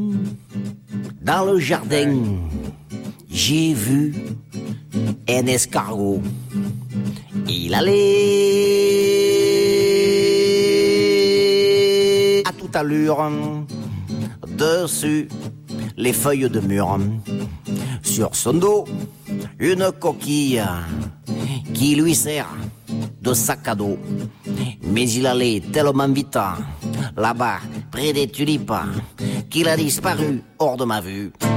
Dans le jardin, j'ai vu un escargot. Il allait à toute allure dessus les feuilles de mûr. Sur son dos, une coquille qui lui sert de sac à dos. Mais il allait tellement vite là-bas, près des tulipes, qu'il a disparu hors de ma vue.